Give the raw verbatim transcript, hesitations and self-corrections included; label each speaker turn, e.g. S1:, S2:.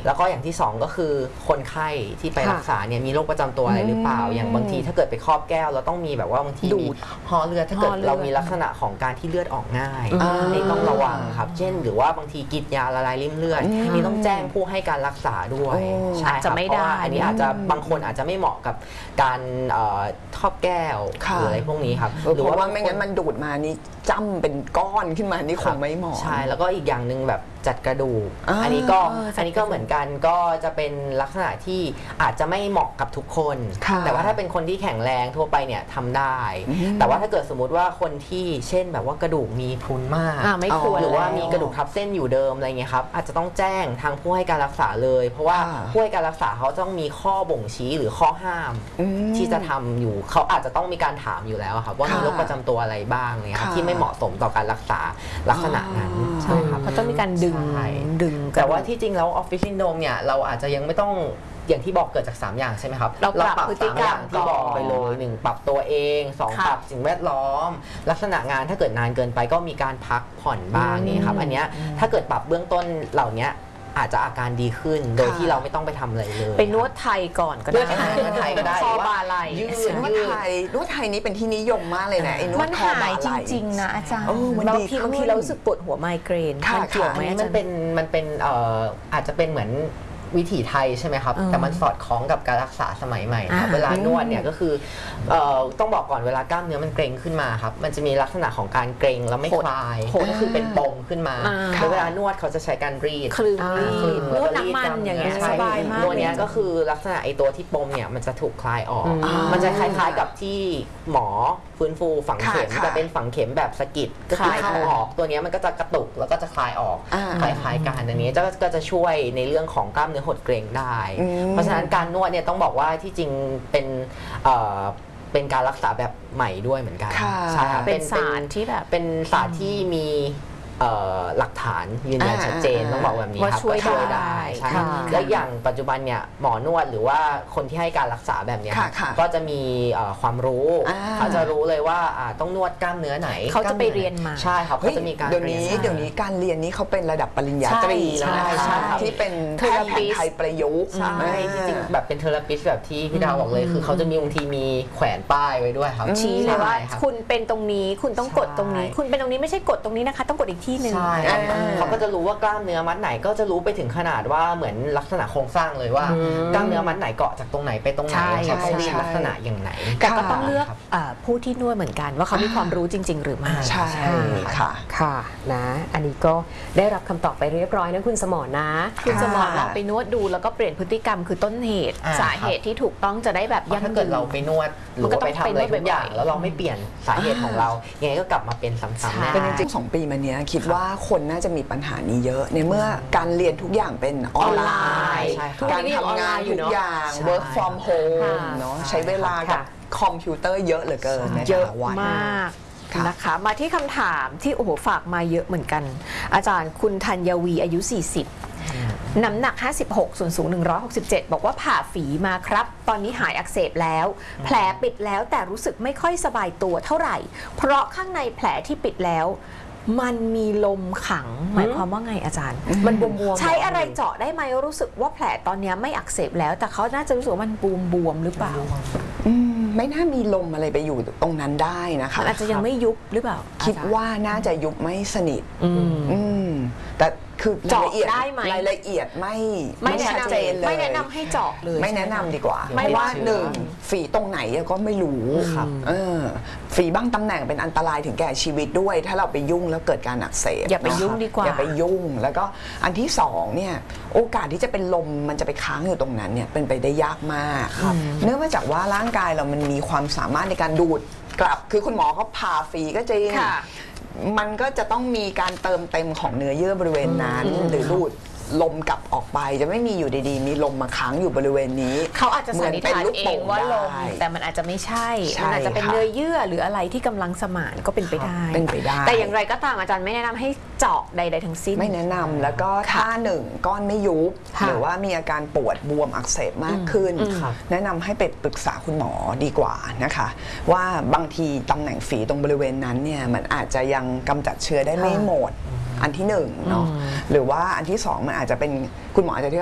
S1: แล้วก็อย่างที่สองก็คือคนไข้ที่ไปรักษาเนี่ยมีโรคประจำตัวอะไรหรือเปล่าอย่างบางทีถ้าเกิดไปครอบแก้วเราต้องมีแบบว่าบางทีมีห่อเลือดถ้าเกิดเรามีลักษณะของการที่เลือดออกง่ายนี่ต้องระวังครับเช่นหรือว่าบางทีกินยาละลายริ่มเลือดนี่ต้องแจ้งผู้ให้การรักษาด้วยใช่จะไม่ได้อันนี้อาจจะบางคนอาจจะไม่เหมาะกับการครอบแก้วหรืออะไรพวกนี้ครับ
S2: หรือว่าไม่งั้นมันดูดมานี่จ้ำเป็นก้อนขึ้นมานี่คงไม่เหมาะ
S1: ใช่แล้วก็อีกอย่างหนึ่งแบบจัดกระดูกอันนี้ก็อันนี้ก็เหมือนกันก็จะเป็นลักษณะที่อาจจะไม่เหมาะกับทุกคนแต่ว่าถ้าเป็นคนที่แข็งแรงทั่วไปเนี่ยทำได้แต่ว่าถ้าเกิดสมมุติว่าคนที่เช่นแบบว่ากระดูกมีพรุนมาก
S3: ไม่ควร
S1: หรือว่ามีกระดูกทับเส้นอยู่เดิมอะไรเงี้ยครับอาจจะต้องแจ้งทางผู้ให้การรักษาเลยเพราะว่าผู้ให้การรักษาเขาต้องมีข้อบ่งชี้หรือข้อห้ามที่จะทำอยู่เขาอาจจะต้องมีการถามอยู่แล้วครับว่ามีโรคประจำตัวอะไรบ้างเนี่ยครับที่ไม่เหมาะสมต่อการรักษาลักษณะนั้นใช่ครับ
S3: เพราะต้องมีการดึงดึง
S1: แต่ว่าที่จริงแล้วออฟฟิศซินโดรมเนี่ยเราอาจจะยังไม่ต้องอย่างที่บอกเกิดจากสามอย่างใช่ไหมครับ
S3: เราปรับพฤติกรรม
S1: ที่บอกไปเลยหนึ่งปรับตัวเองสองปรับสิ่งแวดล้อมลักษณะงานถ้าเกิดนานเกินไปก็มีการพักผ่อนบ้างนี่ครับอันเนี้ยถ้าเกิดปรับเบื้องต้นเหล่านี้อาจจะอาการดีขึ้นโดยที่เราไม่ต้องไปทำอะไรเลย
S3: ไปนวดไทยก่อนก็ได้
S1: นวดไทยก็ได้
S3: คอบาไหล
S2: ยืดนวดไทยนวดไทยนี้เป็นที่นิยมมากเลยนะไอ้นวดคอบาไหล
S3: จริงๆนะอาจารย์บางทีบางทีเรารู้สึกปวดหัวไมเกรน
S1: มันเกี่ยวไหมมันเป็นมันเป็นเอ่ออาจจะเป็นเหมือนวิถีไทยใช่ไหมครับแต่มันสอดคล้องกับการรักษาสมัยใหม่ครับเวลานวดเนี่ยก็คือต้องบอกก่อนเวลากล้ามเนื้อมันเกร็งขึ้นมาครับมันจะมีลักษณะของการเกร็งแล้วไม่คลายก็คือเป็นปมขึ้นมาแล้วเวลานวดเขาจะใช้การรีด
S3: คลึงนวดน้ำมันอย่างเงี้ยสบายมาก
S1: ตัวนี้ก็คือลักษณะไอตัวที่ปมเนี่ยมันจะถูกคลายออกมันจะคล้ายๆกับที่หมอฟื้นฟูฝังเข็มจะเป็นฝังเข็มแบบสะกิดก็คือเข้าออกตัวนี้มันก็จะกระตุกแล้วก็จะคลายออกคล้ายๆกันอันนี้ก็จะช่วยในเรื่องของกล้ามเนื้อหดเกร็งได้เพราะฉะนั้นการนวดเนี่ยต้องบอกว่าที่จริงเป็นเป็นการรักษาแบบใหม่ด้วยเหมือนกัน
S3: ใช่เป็นศาสตร์ที่แบบ
S1: เป็นศาสตร์ที่มีหลักฐานยืนยันชัดเจนต้องบอกแบบนี้ครับ
S3: ช่วยได้
S1: ใช่และอย่างปัจจุบันเนี่ยหมอนวดหรือว่าคนที่ให้การรักษาแบบนี้ก็จะมีความรู้เขาจะรู้เลยว่าต้องนวดกล้ามเนื้อไหน
S3: เขาจะไปเรียนมา
S1: ใช่ครับเขาจะมีการ
S2: เดี๋ยวนี้เดี๋ยวนี้การเรียนนี้เขาเป็นระดับปริญญาตรีแล้วนะคะที่เป็นแพทย์แผนไทยประยุกต์
S1: ใช่จริงๆแบบเป็นเทอราปิสต์แบบที่พี่ดาวบอกเลยคือเขาจะมีบางทีมีแขวนป้ายไว้ด้วยครับ
S3: ชี้เลยว่าคุณเป็นตรงนี้คุณต้องกดตรงนี้คุณเป็นตรงนี้ไม่ใช่กดตรงนี้นะคะต้องกดอีกที่หนึ่ง
S1: เขาก็จะรู้ว่ากล้ามเนื้อมัดไหนก็จะรู้ไปถึงขนาดว่าเหมือนลักษณะโครงสร้างเลยว่ากล้ามเนื้อมัดไหนเกาะจากตรงไหนไปตรงไหนเขาต้องรีดลักษณะอย่างไหน
S3: แต่ก็ต้องเลือกผู้ที่นวดเหมือนกันว่าเขามีความรู้จริงๆหรือไม่
S2: ใช่ค่ะ
S4: ค่ะนะอันนี้ก็ได้รับคำตอบไปเรียบร้อยนะคุณสมรนะ
S3: คุณสมรลองไปนวดดูแล้วก็เปลี่ยนพฤติกรรมคือต้นเหตุสาเหตุที่ถูกต้องจะได้แบบ
S1: ยั่งยืนถ้าเกิดเราไปนวดหรือว่าไปทำอะไรทุกอย่างแล้วเราไม่เปลี่ยนสาเหตุของเรายังไงก็กลับมาเป็นซ้ำๆแน่
S2: เป็นจริงๆสองปีมาเนี้ยคิดว่าคนน่าจะมีปัญหานี้เยอะในเมื่อการเรียนทุกอย่างเป็นออนไลน์การทำงานทุกอย่าง work from home เนาะใช้เวลากับคอมพิวเตอร์เยอะเหลือเกิน
S3: เยอะมากนะคะมาที่คำถามที่โอ้โหฝากมาเยอะเหมือนกันอาจารย์คุณธัญวีอายุสี่สิบน้ำหนักห้าสิบหกส่วนสูงหนึ่งร้อยหกสิบเจ็ดบอกว่าผ่าฝีมาครับตอนนี้หายอักเสบแล้วแผลปิดแล้วแต่รู้สึกไม่ค่อยสบายตัวเท่าไหร่เพราะข้างในแผลที่ปิดแล้วมันมีลมขังหมายความว่าไงอาจารย์มันบวมๆใช้อะไรเจาะได้ไหมรู้สึกว่าแผลตอนนี้ไม่อักเสบแล้วแต่เขาน่าจะรู้สึกว่ามันบวมบวมหรือเปล่า
S2: ไม่น่ามีลมอะไรไปอยู่ตรงนั้นได้นะคะ
S3: อาจจะยังไม่ยุบหรือเปล่า
S2: คิดว่าน่าจะยุบไม่สนิทแต่คือรายละเอียดรายละเอียดไม่
S3: ไม่ชัดเจนเลยไม่แนะนำให้เจาะเลย
S2: ไม่แนะนำดีกว่าเพราะว่าหนึ่งฝีตรงไหนก็ไม่รู้ฝีบ้างตำแหน่งเป็นอันตรายถึงแก่ชีวิตด้วยถ้าเราไปยุ่งแล้วเกิดการอักเสบ
S3: อย่าไปยุ่งดีกว่า
S2: อย่าไปยุ่งแล้วก็อันที่สองเนี่ยโอกาสที่จะเป็นลมมันจะไปค้างอยู่ตรงนั้นเนี่ยเป็นไปได้ยากมากเนื่องมาจากว่าร่างกายเรามันมีความสามารถในการดูดกลับคือคุณหมอเขาผ่าฝีก็จริงมันก็จะต้องมีการเติมเต็มของเนื้อเยื่อบริเวณนั้นหรือดูดลมกลับออกไปจะไม่มีอยู่ดีๆมีลมมาค้างอยู่บริเวณนี้
S3: เขาอาจจะสันนิษฐานเองว่าลมแต่มันอาจจะไม่ใช่มันอาจจะเป็นเนื้อเยื่อหรืออะไรที่กำลังสมานก็เป็นไปได้
S2: เป็นไปได้
S3: แต่อย่างไรก็ตามอาจารย์ไม่แนะนำให้เจาะใดๆทั้งสิ้น
S2: ไม่แนะนำแล้วก็ถ้าหนึ่งก้อนไม่ยุบหรือว่ามีอาการปวดบวมอักเสบมากขึ้นแนะนำให้ไปปรึกษาคุณหมอดีกว่านะคะว่าบางทีตำแหน่งฝีตรงบริเวณนั้นเนี่ยมันอาจจะยังกำจัดเชื้อได้ไม่หมดอันที่หนึ่งเนาะหรือว่าอันที่สองมันอาจจะเป็นคุณหมออาจจะ